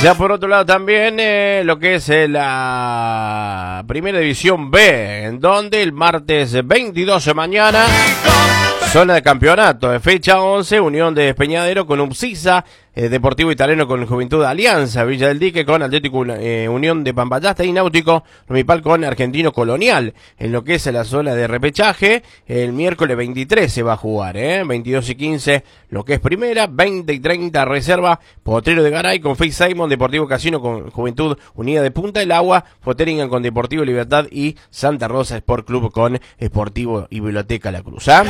Ya por otro lado también lo que es la Primera División B, en donde el martes 22 de mañana, zona de campeonato, de fecha 11, Unión de Peñadero con Upsisa, Deportivo Italiano con Juventud Alianza, Villa del Dique con Atlético Unión de Pampayasta y Náutico Romipal con Argentino Colonial. En lo que es la zona de repechaje, el miércoles 23 se va a jugar, 22 y 15 lo que es primera, 20 y 30 reserva, Potrero de Garay con Face Simon, Deportivo Casino con Juventud Unida de Punta del Agua, Foteringham con Deportivo Libertad y Santa Rosa Sport Club con Sportivo y Biblioteca La Cruz.